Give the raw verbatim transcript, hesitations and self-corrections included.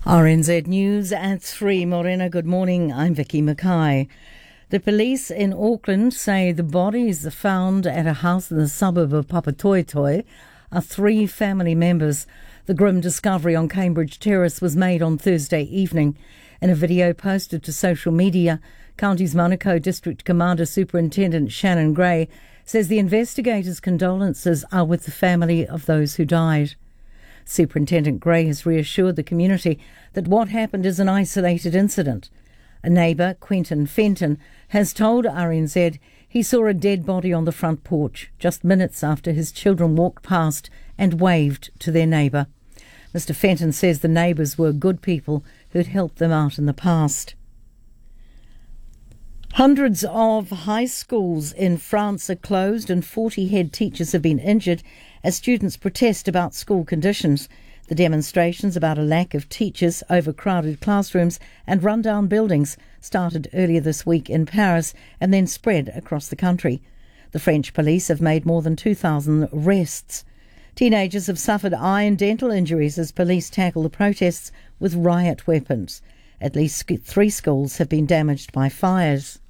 R N Z News at three. Morena, good morning. I'm Vicky Mackay. The police in Auckland say the bodies found at a house in the suburb of Papatoetoe are three family members. The grim discovery on Cambridge Terrace was made on Thursday evening. In a video posted to social media, Counties Manukau District Commander Superintendent Shannon Gray says the investigators' condolences are with the family of those who died. Superintendent Gray has reassured the community that what happened is an isolated incident. A neighbour, Quentin Fenton, has told R N Z he saw a dead body on the front porch just minutes after his children walked past and waved to their neighbour. Mister Fenton says the neighbours were good people who'd helped them out in the past. Hundreds of high schools in France are closed and forty head teachers have been injured as students protest about school conditions. The demonstrations about a lack of teachers, overcrowded classrooms and rundown buildings started earlier this week in Paris and then spread across the country. The French police have made more than two thousand arrests. Teenagers have suffered eye and dental injuries as police tackle the protests with riot weapons. At least three schools have been damaged by fires.